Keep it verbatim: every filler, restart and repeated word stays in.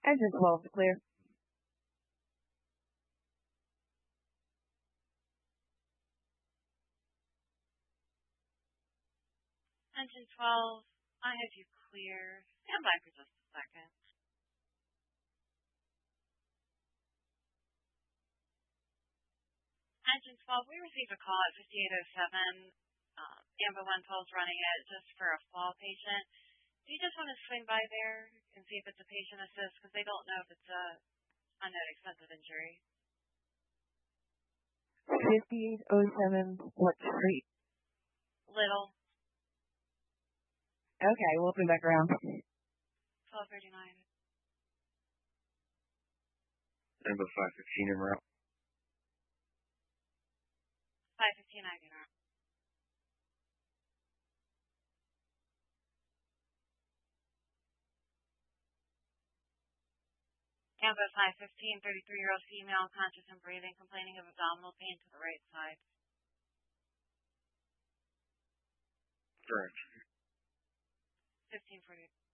Engine twelve, clear. Engine twelve, I have you clear. Stand by for just a second. Engine twelve, we received a call at fifty-eight oh seven. Um, Amber one twelve is running it just for a fall patient. Do you just want to swing by there and see if it's a patient assist? Because they don't know if it's a unknown expensive injury. fifty-eight oh seven, what street? Little. Okay, we'll be back around. twelve thirty-nine. Number five fifteen en route. five fifteen I do not. Amber five fifteen, thirty-three-year-old female, conscious and breathing, complaining of abdominal pain to the right side. Correct. fifteen forty.